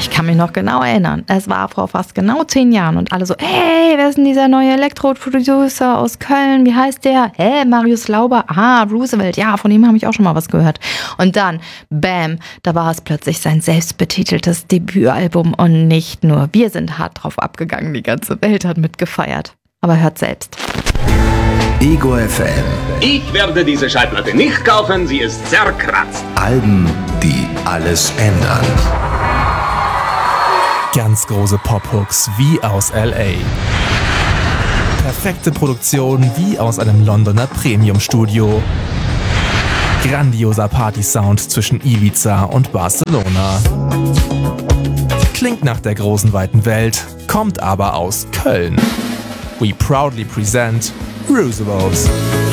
Ich kann mich noch genau erinnern. Es war vor fast genau 10 Jahren und alle so, hey, wer ist denn dieser neue Elektro-Producer aus Köln? Wie heißt der? Marius Lauber? Roosevelt. Ja, von ihm habe ich auch schon mal was gehört. Und dann, bam, da war es plötzlich sein selbstbetiteltes Debütalbum und nicht nur. Wir sind hart drauf abgegangen, die ganze Welt hat mitgefeiert. Aber hört selbst. Ego FM. Ich werde diese Schallplatte nicht kaufen, sie ist zerkratzt. Alben, die alles ändern. Ganz große Pop-Hooks wie aus L.A. Perfekte Produktion wie aus einem Londoner Premium-Studio. Grandioser Party-Sound zwischen Ibiza und Barcelona. Klingt nach der großen weiten Welt, kommt aber aus Köln. We proudly present Roosevelt.